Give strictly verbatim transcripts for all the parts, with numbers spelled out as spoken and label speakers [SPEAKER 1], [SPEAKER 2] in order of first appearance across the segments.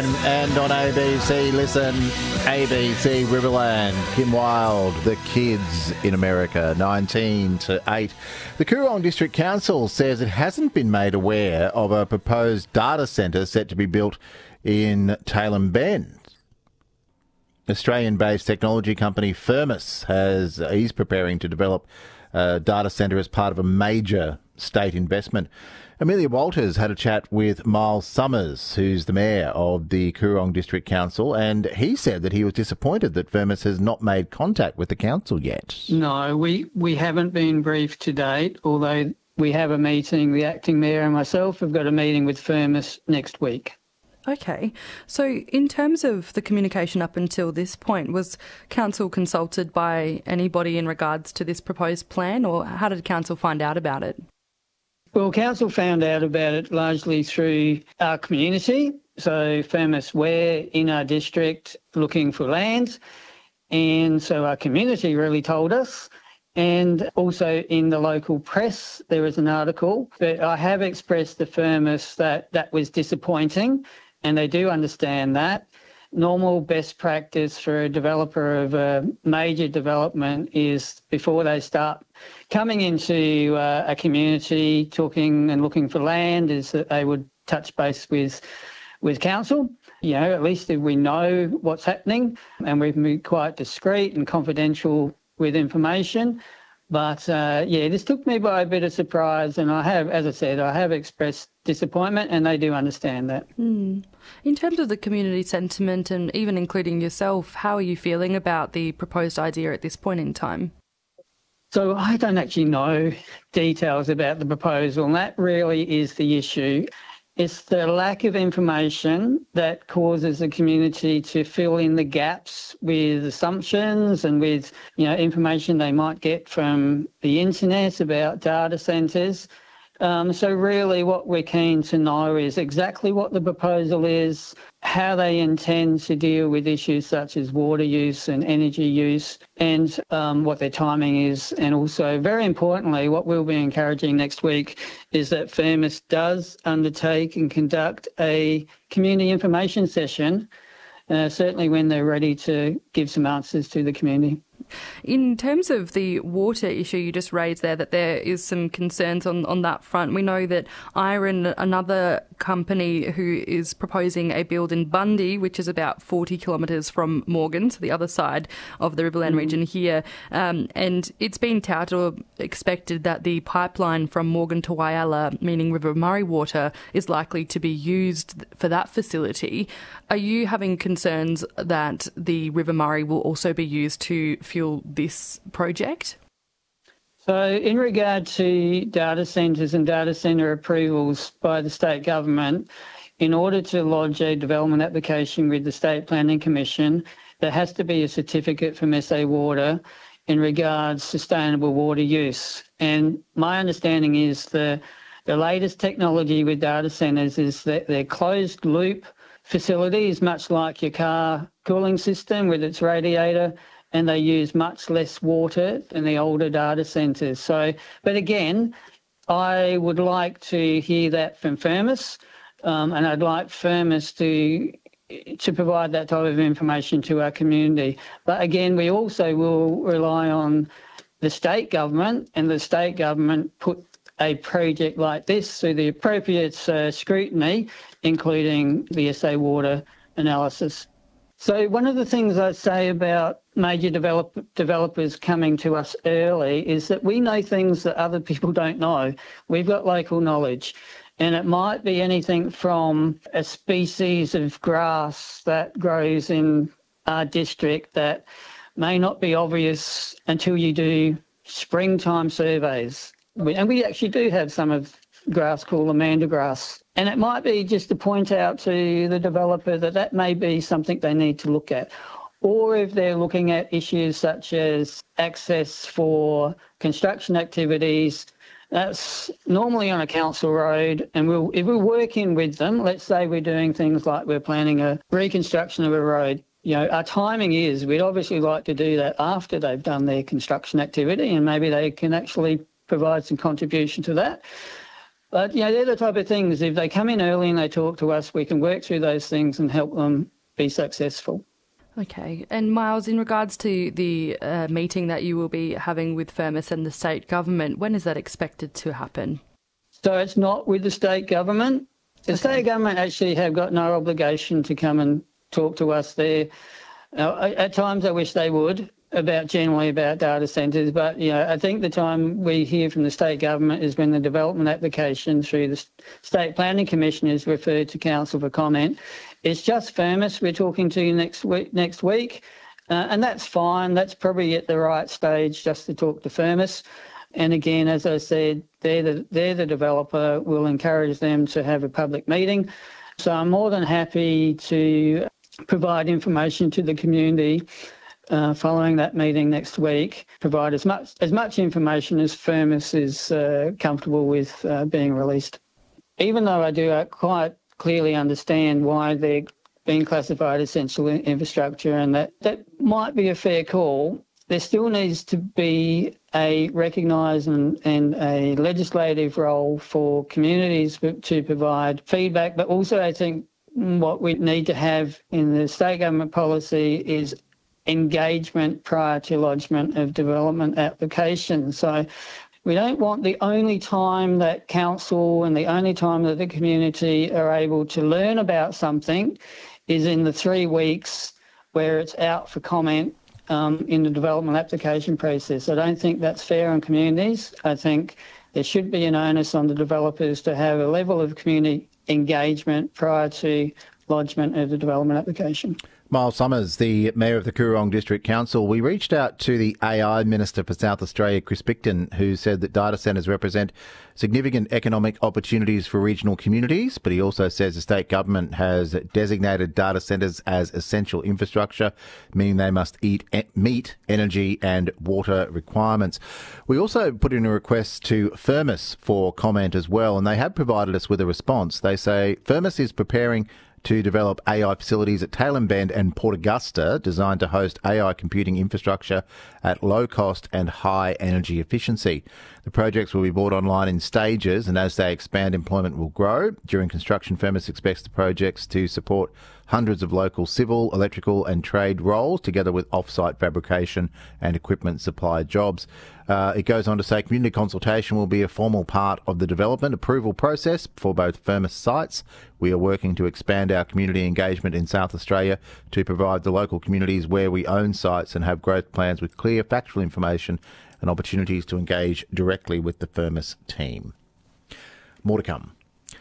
[SPEAKER 1] nine and on A B C. Listen, A B C Riverland, Kim Wilde, the kids in America, nineteen to eight. The Coorong District Council says it hasn't been made aware of a proposed data centre set to be built in Tailem Bend. Australian-based technology company Firmus has is preparing to develop a data centre as part of a major state investment. Amelia Walters had a chat with Miles Summers, who's the mayor of the Coorong District Council, and he said that he was disappointed that Firmus has not made contact with the council yet.
[SPEAKER 2] No, we, we haven't been briefed to date, although we have a meeting, the acting mayor and myself have got a meeting with Firmus next week.
[SPEAKER 3] Okay. So in terms of the communication up until this point, was council consulted by anybody in regards to this proposed plan, or how did council find out about it?
[SPEAKER 2] Well, council found out about it largely through our community. So Firmus, we're in our district looking for land, and so our community really told us. And also in the local press, there was an article. But I have expressed to Firmus that that was disappointing, and they do understand that. Normal best practice for a developer of a major development is before they start coming into uh, a community, talking and looking for land, is that they would touch base with with council. You know, at least if we know what's happening, and we've been quite discreet and confidential with information. But uh, yeah, this took me by a bit of surprise, and I have, as I said, I have expressed disappointment, and they do understand that.
[SPEAKER 3] Mm. In terms of the community sentiment, and even including yourself, how are you feeling about the proposed idea at this point in time?
[SPEAKER 2] So I don't actually know details about the proposal, and that really is the issue. It's the lack of information that causes the community to fill in the gaps with assumptions and with, you know, information they might get from the internet about data centres. Um, so really what we're keen to know is exactly what the proposal is, how they intend to deal with issues such as water use and energy use, and um, what their timing is. And also, very importantly, what we'll be encouraging next week is that Firmus does undertake and conduct a community information session, uh, certainly when they're ready to give some answers to the community.
[SPEAKER 3] In terms of the water issue you just raised there, that there is some concerns on, on that front. We know that Iron, another company who is proposing a build in Bundy, which is about forty kilometres from Morgan, so the other side of the Riverland mm. region here, um, and it's been touted or expected that the pipeline from Morgan to Whyalla, meaning River Murray water, is likely to be used for that facility. Are you having concerns that the River Murray will also be used to fuel this project?
[SPEAKER 2] So in regard to data centres and data centre approvals by the state government, in order to lodge a development application with the State Planning Commission, there has to be a certificate from S A Water in regards to sustainable water use. And my understanding is the, the latest technology with data centres is that they're closed loop facilities, much like your car cooling system with its radiator, and they use much less water than the older data centres. So, but again, I would like to hear that from Firmus, um, and I'd like Firmus to to provide that type of information to our community. But again, we also will rely on the state government, and the state government put a project like this through the appropriate uh, scrutiny, including the S A Water analysis. So one of the things I say about major develop, developers coming to us early is that we know things that other people don't know. We've got local knowledge, and it might be anything from a species of grass that grows in our district that may not be obvious until you do springtime surveys. We, and we actually do have some of grass called Amanda grass. And it might be just to point out to the developer that that may be something they need to look at. Or if they're looking at issues such as access for construction activities, that's normally on a council road. And we'll, if we're working with them, let's say we're doing things like we're planning a reconstruction of a road, you know, our timing is we'd obviously like to do that after they've done their construction activity, and maybe they can actually provide some contribution to that. But, you know, they're the type of things, if they come in early and they talk to us, we can work through those things and help them be successful.
[SPEAKER 3] Okay. And Miles, in regards to the uh, meeting that you will be having with Firmus and the state government, when is that expected to happen?
[SPEAKER 2] So it's not with the state government. The okay. state government actually have got no obligation to come and talk to us there. Uh, at times I wish they would, about generally about data centres, but you know, I think the time we hear from the state government is when the development application through the State Planning Commission is referred to council for comment. It's just Firmus we're talking to next week, next week, uh, and that's fine. That's probably at the right stage just to talk to Firmus. And again, as I said, they're the, they're the developer. We'll encourage them to have a public meeting. So I'm more than happy to provide information to the community Uh, following that meeting next week, provide as much as much information as Firmus is uh, comfortable with uh, being released. Even though I do uh, quite clearly understand why they're being classified essential infrastructure, and that, that might be a fair call, there still needs to be a recognised and, and a legislative role for communities to provide feedback, but also I think what we need to have in the state government policy is engagement prior to lodgement of development applications. So we don't want the only time that council and the only time that the community are able to learn about something is in the three weeks where it's out for comment um, in the development application process. I don't think that's fair on communities. I think there should be an onus on the developers to have a level of community engagement prior to lodgement of the development application.
[SPEAKER 1] Miles Summers, the Mayor of the Coorong District Council. We reached out to the A I Minister for South Australia, Chris Bicton, who said that data centres represent significant economic opportunities for regional communities, but he also says the state government has designated data centres as essential infrastructure, meaning they must eat, meet energy and water requirements. We also put in a request to Firmus for comment as well, and they have provided us with a response. They say Firmus is preparing to develop A I facilities at Tailem Bend and Port Augusta designed to host A I computing infrastructure at low cost and high energy efficiency. The projects will be brought online in stages, and as they expand, employment will grow. During construction, Firmus expects the projects to support hundreds of local civil, electrical and trade roles, together with off-site fabrication and equipment supply jobs. Uh, it goes on to say community consultation will be a formal part of the development approval process for both Firmus sites. We are working to expand our community engagement in South Australia to provide the local communities where we own sites and have growth plans with clear factual information and opportunities to engage directly with the Firmus team. More to come.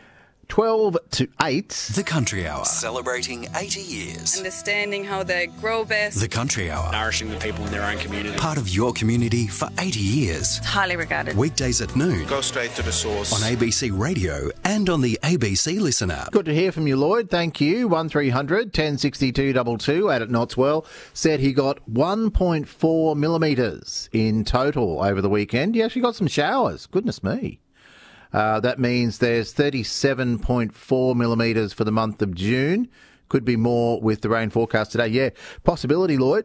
[SPEAKER 1] twelve to eight.
[SPEAKER 4] The Country Hour. Celebrating eighty years.
[SPEAKER 5] Understanding how they grow best.
[SPEAKER 4] The Country Hour.
[SPEAKER 6] Nourishing the people in their own community.
[SPEAKER 4] Part of your community for eighty years.
[SPEAKER 5] Highly regarded.
[SPEAKER 4] Weekdays at noon.
[SPEAKER 6] Go straight to the source.
[SPEAKER 4] On A B C Radio and on the A B C Listen app.
[SPEAKER 1] Good to hear from you, Lloyd. Thank you. one three hundred, ten sixty-two two two out at Knotswell said he got one point four millimetres in total over the weekend. He actually got some showers. Goodness me. Uh, that means there's thirty-seven point four millimetres for the month of June. Could be more with the rain forecast today. Yeah, possibility, Lloyd.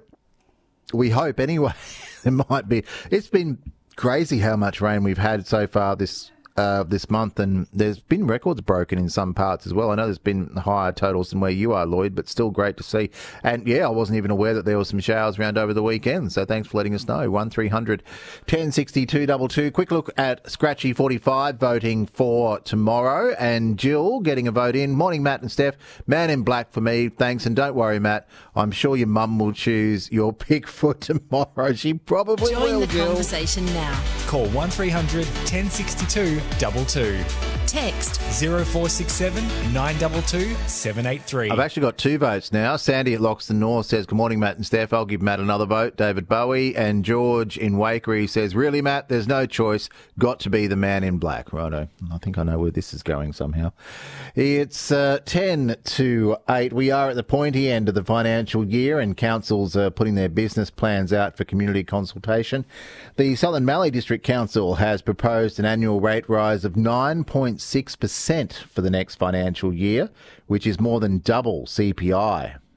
[SPEAKER 1] We hope anyway. There might be. It's been crazy how much rain we've had so far this uh, this month, and there's been records broken in some parts as well. I know there's been higher totals than where you are, Lloyd, but still great to see. And yeah, I wasn't even aware that there were some showers around over the weekend, so thanks for letting us know. one three hundred, ten sixty-two two two. Quick look at Scratchy forty-five voting for tomorrow, and Jill getting a vote in. Morning, Matt and Steph. Man in black for me, thanks. And don't worry, Matt, I'm sure your mum will choose your pick for tomorrow. She probably
[SPEAKER 7] Join
[SPEAKER 1] will,
[SPEAKER 7] the
[SPEAKER 1] Jill.
[SPEAKER 7] conversation now.
[SPEAKER 8] Call one three hundred, ten sixty-two two two.
[SPEAKER 7] Text
[SPEAKER 8] zero four six seven, nine two two, seven eight three.
[SPEAKER 1] I've actually got two votes now. Sandy at Loxton North says, good morning, Matt and Steph. I'll give Matt another vote. David Bowie. And George in Wakery says, really, Matt, there's no choice. Got to be the man in black. Righto. I think I know where this is going somehow. It's uh, ten to eight. We are at the pointy end of the financial year, and councils are putting their business plans out for community consultation. The Southern Mallee District Council has proposed an annual rate rise of nine point six percent for the next financial year, which is more than double C P I.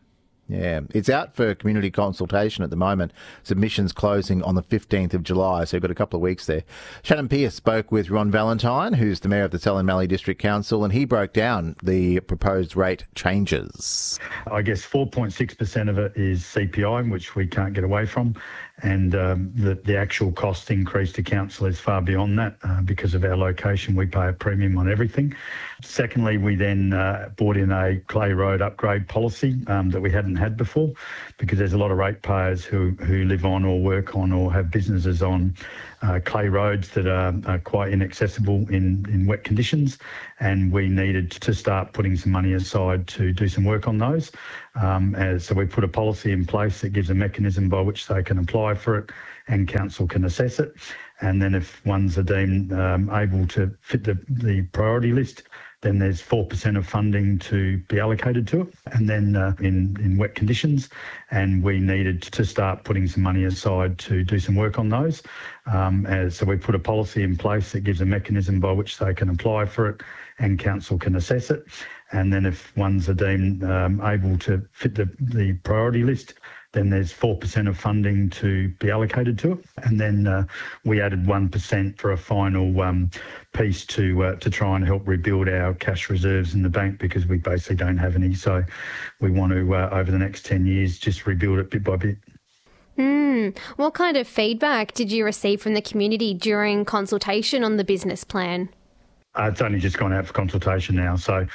[SPEAKER 1] Yeah, it's out for community consultation at the moment. Submissions closing on the fifteenth of July, so you've got a couple of weeks there. Shannon Pearce spoke with Ron Valentine, who's the Mayor of the Selwyn Mallee District Council, and he broke down the proposed rate changes.
[SPEAKER 7] I guess four point six percent of it is C P I, which we can't get away from, and um, the, the actual cost increase to council is far beyond that. Uh, because of our location, we pay a premium on everything. Secondly, we then uh, brought in a Clay Road upgrade policy um, that we hadn't had before, because there's a lot of ratepayers who, who live on or work on or have businesses on uh, clay roads that are, are quite inaccessible in, in wet conditions, and we needed to start putting some money aside to do some work on those. Um, as, so we put a policy in place that gives a mechanism by which they can apply for it and council can assess it. And then if ones are deemed um, able to fit the, the priority list, then there's four percent of funding to be allocated to it. And then uh, in, in wet conditions, and we needed to start putting some money aside to do some work on those. Um, as, so we put a policy in place that gives a mechanism by which they can apply for it and council can assess it. And then if ones are deemed um, able to fit the, the priority list, then there's four percent of funding to be allocated to it. And then uh, we added one percent for a final um, piece to uh, to try and help rebuild our cash reserves in the bank, because we basically don't have any. So we want to, uh, over the next ten years, just rebuild it bit by bit.
[SPEAKER 9] Mm. What kind of feedback did you receive from the community during consultation on the business plan?
[SPEAKER 7] Uh, it's only just gone out for consultation now, so